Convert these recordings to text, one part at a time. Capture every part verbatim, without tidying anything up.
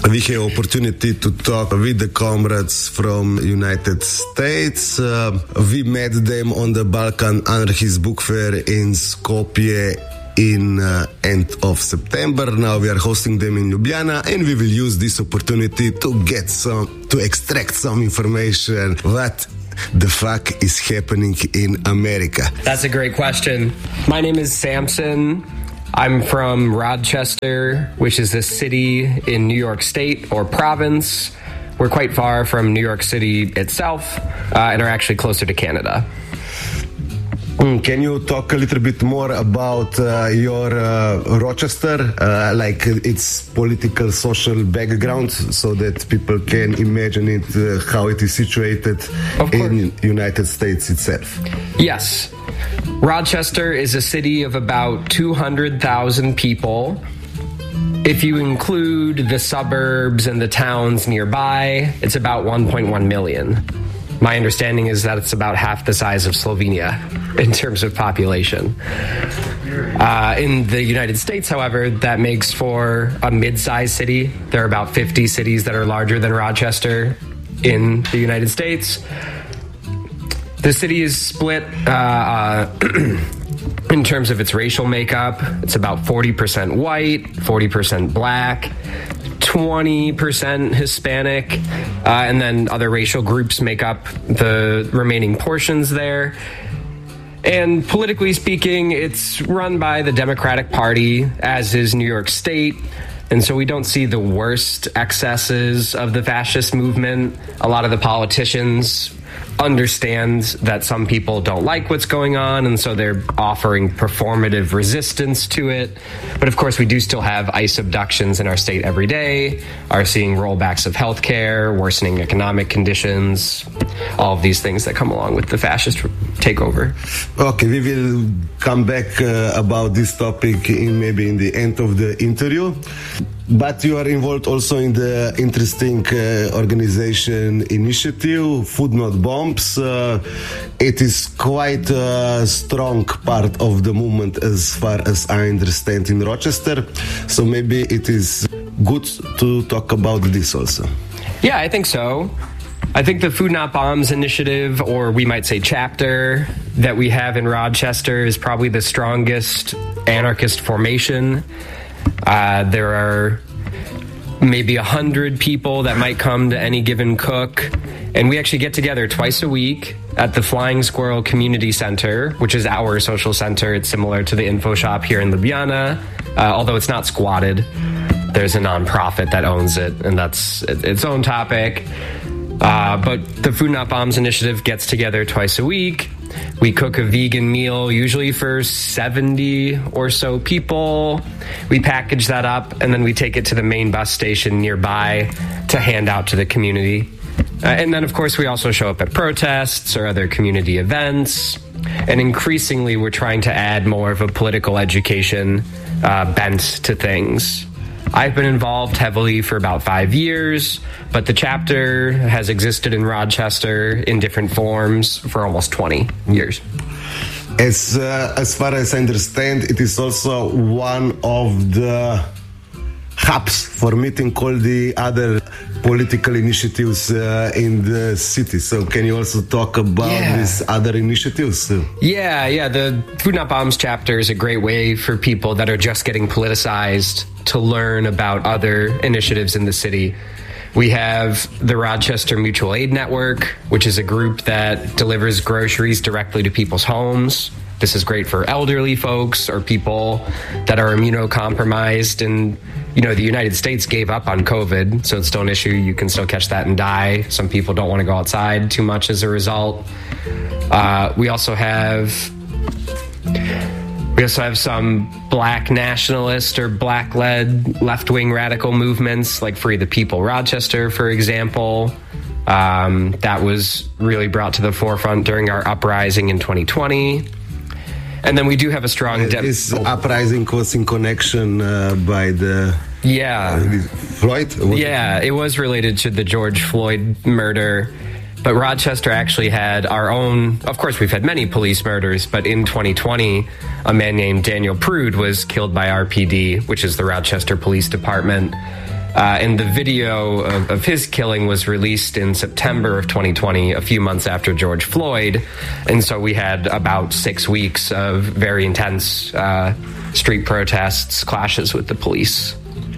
we had opportunity to talk with the comrades from United States. Uh, we met them on the Balkan Anarchist Book Fair in Skopje in uh, end of September. Now we are hosting them in Ljubljana, and we will use this opportunity to get some, to extract some information what the fuck is happening in America. That's a great question. My name is Samson. I'm from Rochester, which is a city in New York State or province. We're quite far from New York City itself uh, and are actually closer to Canada. Mm, can you talk a little bit more about uh, your uh, Rochester, uh, like its political, social background, so that people can imagine it, uh, how it is situated in United States itself? Yes. Rochester is a city of about two hundred thousand people. If you include the suburbs and the towns nearby, it's about one point one million. My understanding is that it's about half the size of Slovenia in terms of population. Uh, in the United States, however, that makes for a mid-sized city. There are about fifty cities that are larger than Rochester in the United States. The city is split uh, uh, in terms of its racial makeup. It's about forty percent white, forty percent black, twenty percent Hispanic, uh, and then other racial groups make up the remaining portions there. And politically speaking, it's run by the Democratic Party, as is New York State. And so we don't see the worst excesses of the fascist movement. A lot of the politicians understand that some people don't like what's going on, and so they're offering performative resistance to it. But of course, we do still have ICE abductions in our state every day, are seeing rollbacks of healthcare, worsening economic conditions, all of these things that come along with the fascist takeover. Okay, we will come back uh, about this topic in maybe in the end of the interview. But you are involved also in the interesting uh, organization initiative, Food Not Bombs. Uh, it is quite a strong part of the movement as far as I understand in Rochester. So maybe it is good to talk about this also. Yeah, I think so. I think the Food Not Bombs initiative, or we might say chapter, that we have in Rochester is probably the strongest anarchist formation. Uh, there are maybe a hundred people that might come to any given cook, and we actually get together twice a week at the Flying Squirrel Community Center, which is our social center. It's similar to the Info Shop here in Ljubljana, uh, although it's not squatted. There's a nonprofit that owns it, and that's its own topic. Uh, but the Food Not Bombs initiative gets together twice a week. We cook a vegan meal, usually for seventy or so people. We package that up, and then we take it to the main bus station nearby to hand out to the community. Uh, and then, of course, we also show up at protests or other community events. And increasingly, we're trying to add more of a political education uh, bent to things. I've been involved heavily for about five years, but the chapter has existed in Rochester in different forms for almost twenty years. As, uh, as far as I understand, it is also one of the hubs for meeting all the other political initiatives uh, in the city. So can you also talk about yeah. these other initiatives? Yeah, yeah. The Food Not Bombs chapter is a great way for people that are just getting politicized to learn about other initiatives in the city. We have the Rochester Mutual Aid Network, which is a group that delivers groceries directly to people's homes. This is great for elderly folks or people that are immunocompromised. And, you know, the United States gave up on COVID, so it's still an issue. You can still catch that and die. Some people don't want to go outside too much as a result. Uh, we also have... We also have some black nationalist or black-led left-wing radical movements, like Free the People Rochester, for example. Um, that was really brought to the forefront during our uprising in twenty twenty. And then we do have a strong... De- this uprising was in connection uh, by the... Yeah. Uh, Floyd? Yeah, it was related to the George Floyd murder. But Rochester actually had our own, of course we've had many police murders, but in twenty twenty, a man named Daniel Prude was killed by R P D, which is the Rochester Police Department. Uh, and the video of, of his killing was released in September of twenty twenty, a few months after George Floyd. And so we had about six weeks of very intense uh, street protests, clashes with the police.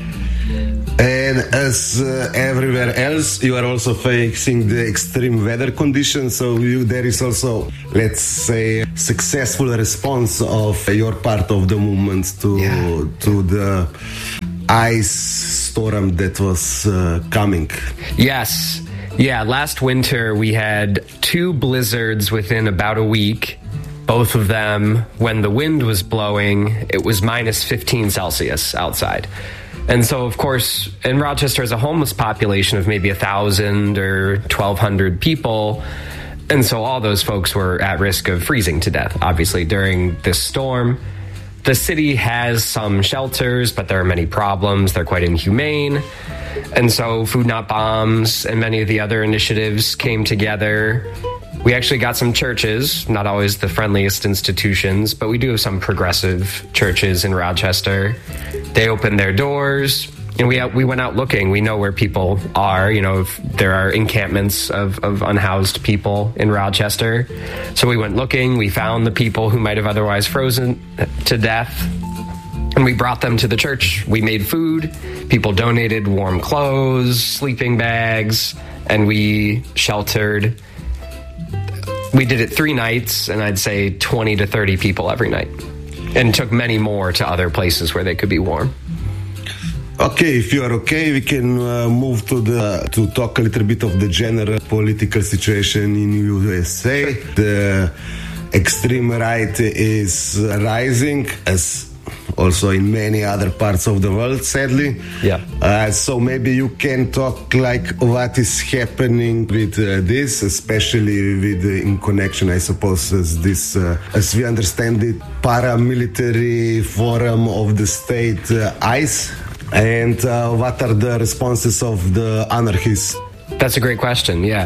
And as uh, everywhere else, you are also facing the extreme weather conditions. So you, there is also, let's say, successful response of your part of the movement to yeah. to the ice storm that was uh, coming. Yes. Yeah, last winter we had two blizzards within about a week. Both of them, when the wind was blowing, it was minus fifteen Celsius outside. And so, of course, in Rochester has a homeless population of maybe one thousand or twelve hundred people. And so all those folks were at risk of freezing to death, obviously, during this storm. The city has some shelters, but there are many problems. They're quite inhumane. And so Food Not Bombs and many of the other initiatives came together. We actually got some churches, not always the friendliest institutions, but we do have some progressive churches in Rochester. They opened their doors, and we we went out looking. We know where people are. You know, if there are encampments of, of unhoused people in Rochester. So we went looking. We found the people who might have otherwise frozen to death, and we brought them to the church. We made food. People donated warm clothes, sleeping bags, and we sheltered. We did it three nights, and I'd say twenty to thirty people every night, and took many more to other places where they could be warm. Okay, if you are okay, we can uh, move to the to talk a little bit of the general political situation in U S A. The extreme right is rising, as also in many other parts of the world, sadly. Yeah. Uh, so maybe you can talk like what is happening with uh, this, especially with uh, in connection, I suppose, as this, uh, as we understand it, paramilitary forum of the state, uh, ICE, and uh, what are the responses of the anarchists? That's a great question. Yeah.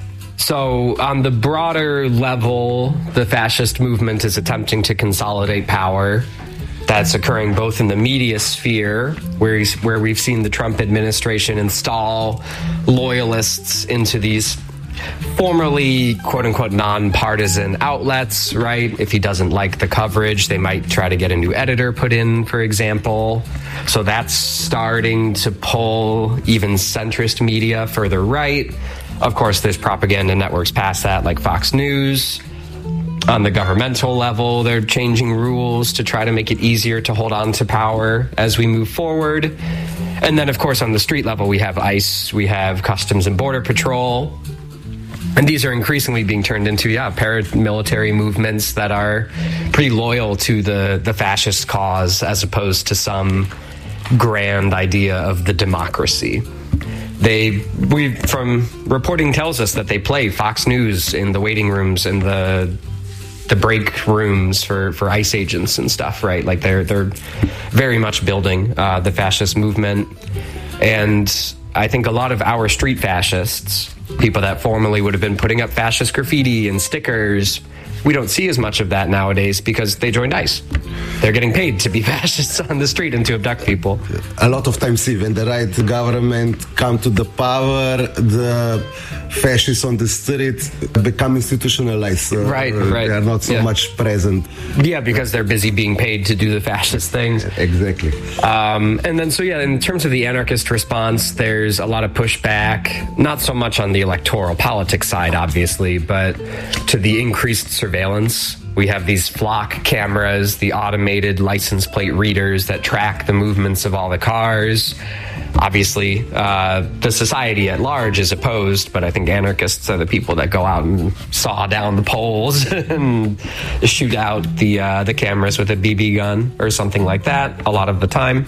So on the broader level, the fascist movement is attempting to consolidate power. That's occurring both in the media sphere, where where we've seen the Trump administration install loyalists into these formerly, quote-unquote, nonpartisan outlets, right? If he doesn't like the coverage, they might try to get a new editor put in, for example. So that's starting to pull even centrist media further right. Of course, there's propaganda networks past that, like Fox News. On the governmental level, they're changing rules to try to make it easier to hold on to power as we move forward. And then, of course, on the street level, we have ICE, we have Customs and Border Patrol. And these are increasingly being turned into, yeah, paramilitary movements that are pretty loyal to the, the fascist cause as opposed to some grand idea of the democracy. They, we, from reporting tells us that they play Fox News in the waiting rooms and the the break rooms for, for ICE agents and stuff, right? Like they're they're very much building uh, the fascist movement. And I think a lot of our street fascists, people that formerly would have been putting up fascist graffiti and stickers, we don't see as much of that nowadays because they joined ICE. They're getting paid to be fascists on the street and to abduct people. A lot of times, see, when the right government come to the power, the fascists on the street become institutionalized. Uh, right, right. They are not so yeah. much present. Yeah, because they're busy being paid to do the fascist things. Exactly. Um, and then, so yeah, in terms of the anarchist response, there's a lot of pushback, not so much on the electoral politics side, obviously, but to the increased surveillance. We have these flock cameras, the automated license plate readers that track the movements of all the cars. Obviously, uh, the society at large is opposed, but I think anarchists are the people that go out and saw down the poles and shoot out the uh, the cameras with a B B gun or something like that a lot of the time.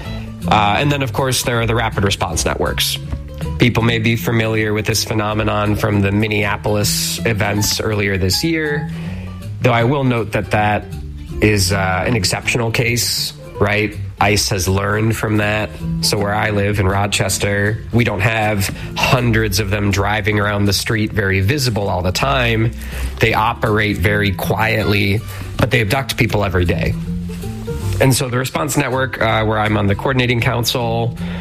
Uh, and then, of course, there are the rapid response networks. People may be familiar with this phenomenon from the Minneapolis events earlier this year, though I will note that that is uh, an exceptional case, right? ICE has learned from that. So where I live in Rochester, we don't have hundreds of them driving around the street very visible all the time. They operate very quietly, but they abduct people every day. And so the Response Network, uh, where I'm on the coordinating council,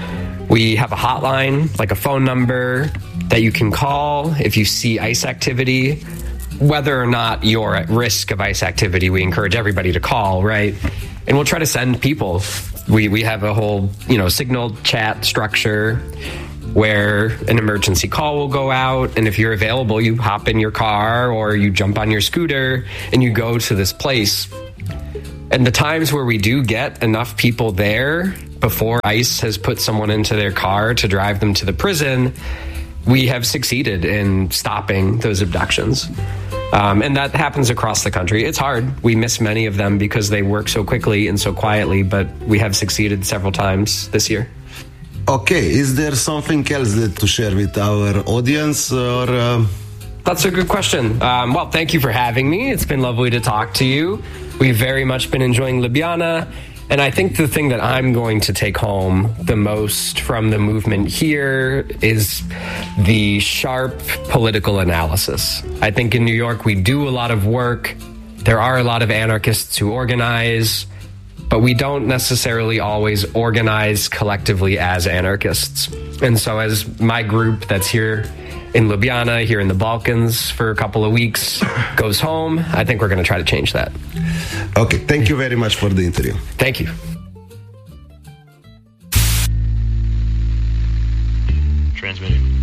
We have a hotline, like a phone number that you can call if you see ICE activity. Whether or not you're at risk of ICE activity, we encourage everybody to call, right? And we'll try to send people. We we have a whole, you know, signal chat structure where an emergency call will go out, and if you're available, you hop in your car or you jump on your scooter and you go to this place. And the times where we do get enough people there before ICE has put someone into their car to drive them to the prison, we have succeeded in stopping those abductions. Um, and that happens across the country. It's hard. We miss many of them because they work so quickly and so quietly, but we have succeeded several times this year. Okay, is there something else that to share with our audience? Or uh... That's a good question. Um, well, thank you for having me. It's been lovely to talk to you. We've very much been enjoying Ljubljana. And I think the thing that I'm going to take home the most from the movement here is the sharp political analysis. I think in New York, we do a lot of work. There are a lot of anarchists who organize, but we don't necessarily always organize collectively as anarchists. And so as my group that's here in Ljubljana, here in the Balkans for a couple of weeks, goes home, I think we're going to try to change that. Okay, thank you very much for the interview. Thank you. Transmitting.